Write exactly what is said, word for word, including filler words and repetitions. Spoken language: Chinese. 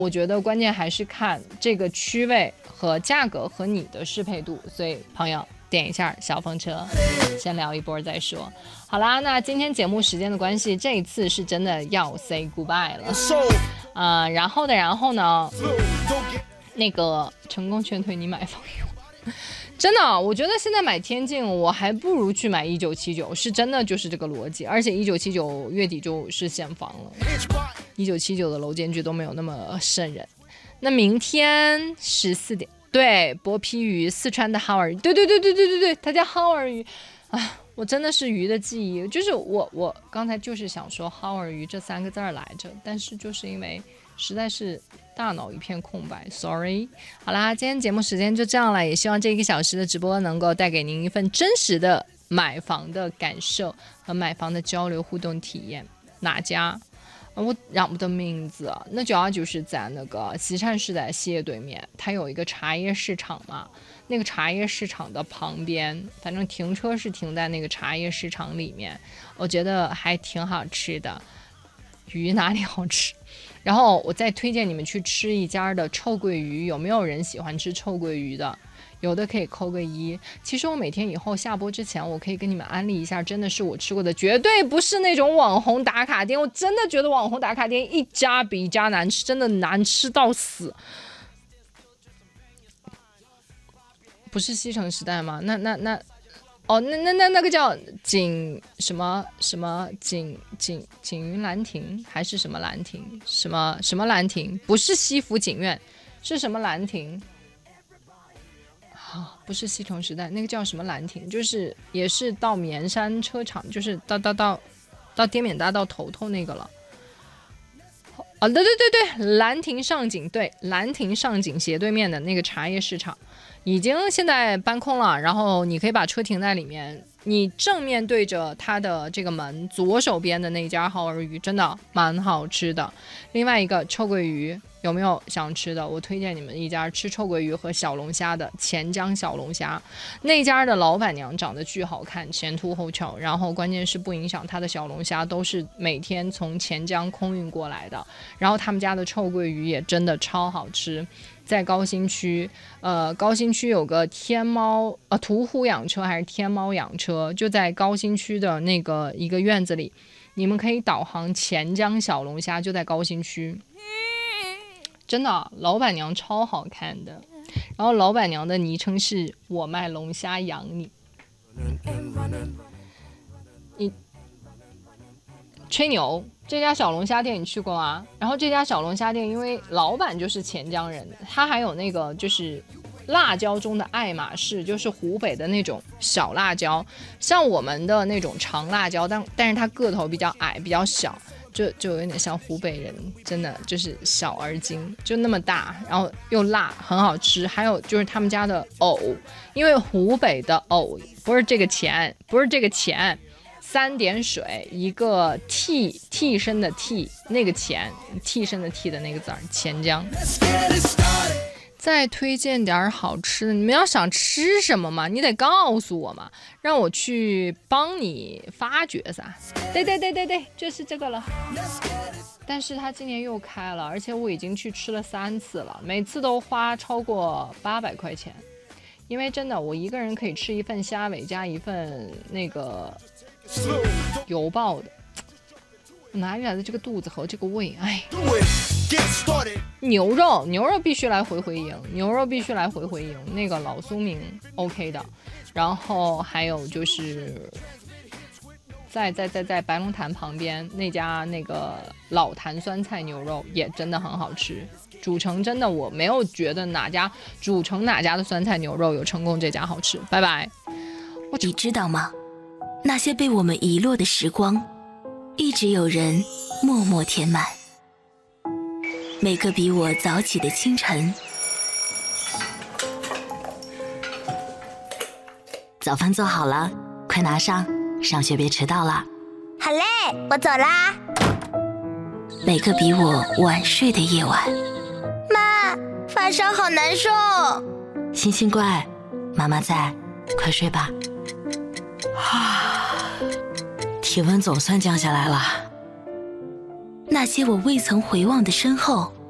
我觉得关键还是看这个区位和价格和你的适配度，所以朋友点一下小风车，先聊一波再说。好啦，那今天节目时间的关系，这一次是真的要 say goodbye 了。呃，然后的然后呢，那个成功劝退你买房用。真的，我觉得现在买天境，我还不如去买一九七九，是真的就是这个逻辑。而且一九七九月底就是限房了，一九七九的楼间距都没有那么瘆人。那明天十四点，对，剥皮鱼，四川的耗儿鱼，对对对对对对对，它叫耗儿鱼。啊，我真的是鱼的记忆，就是我我刚才就是想说耗儿鱼这三个字来着，但是就是因为实在是大脑一片空白 ，sorry。好啦，今天节目时间就这样了，也希望这一个小时的直播能够带给您一份真实的买房的感受和买房的交流互动体验。哪家？我让不得名字，那主要就是在那个西禅时代斜对面，它有一个茶叶市场嘛。那个茶叶市场的旁边，反正停车是停在那个茶叶市场里面，我觉得还挺好吃的。鱼哪里好吃？然后我再推荐你们去吃一家的臭鳜鱼，有没有人喜欢吃臭鳜鱼的？有的可以扣个一。其实我每天以后下播之前，我可以跟你们安利一下，真的是我吃过的，绝对不是那种网红打卡店。我真的觉得网红打卡店一家比一家难吃，真的难吃到死。不是西城时代吗？那那那，哦，那那那那个叫景什么什么景景景云兰亭还是什么兰亭？什么什么兰亭？不是西府景苑，是什么兰亭？啊，不是西城时代，那个叫什么兰亭？就是也是到绵山车厂，就是到到到到滇缅大道头头那个了。哦，对对对对，兰亭上景，对，兰亭上景斜对面的那个茶叶市场。已经现在搬空了，然后你可以把车停在里面，你正面对着它的这个门，左手边的那家耗儿鱼真的蛮好吃的。另外一个臭鳜鱼有没有想吃的？我推荐你们一家吃臭鳜鱼和小龙虾的钱江小龙虾，那家的老板娘长得巨好看，前凸后翘，然后关键是不影响它的小龙虾都是每天从钱江空运过来的，然后他们家的臭鳜鱼也真的超好吃。在高新区，呃，高新区有个天猫，呃，途虎养车还是天猫养车，就在高新区的那个一个院子里，你们可以导航钱江小龙虾，就在高新区，真的，老板娘超好看的，然后老板娘的昵称是我卖龙虾养你，你吹牛。这家小龙虾店你去过吗？然后这家小龙虾店因为老板就是钱江人，他还有那个就是辣椒中的爱马仕，就是湖北的那种小辣椒，像我们的那种长辣椒，但但是他个头比较矮比较小，就就有点像湖北人，真的就是小而精，就那么大，然后又辣，很好吃。还有就是他们家的藕，因为湖北的藕不是这个钱，不是这个钱。三点水一个替替身的替，那个钱替身的替的那个字儿，钱江。再推荐点好吃的，你们要想吃什么嘛，你得告诉我嘛，让我去帮你发掘噻。对对对对对，就是这个了。但是他今年又开了，而且我已经去吃了三次了，每次都花超过八百块钱。因为真的，我一个人可以吃一份虾尾加一份那个油爆的，哪里来的这个肚子和这个胃？哎，牛肉，牛肉必须来回回营，牛肉必须来回回营。那个老苏明 OK 的，然后还有就是在在在在白龙潭旁边那家那个老坛酸菜牛肉也真的很好吃。主城真的我没有觉得哪家主城哪家的酸菜牛肉有成功这家好吃。拜拜。 你知道吗？那些被我们遗落的时光，一直有人默默填满。每个比我早起的清晨，早饭做好了，快拿上，上学别迟到了。 好嘞，我走啦。 每个比我晚睡的夜晚。 妈，发烧好难受。 星星怪，妈妈在，快睡吧。啊，体温总算降下来了。那些我未曾回望的身后，